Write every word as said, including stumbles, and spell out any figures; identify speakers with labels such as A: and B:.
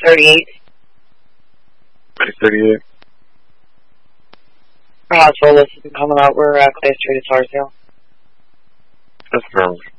A: thirty-eight.
B: Base thirty-eight.
A: Our hospital list has been coming out. We're uh, Class three to Tarsdale.
B: That's wrong.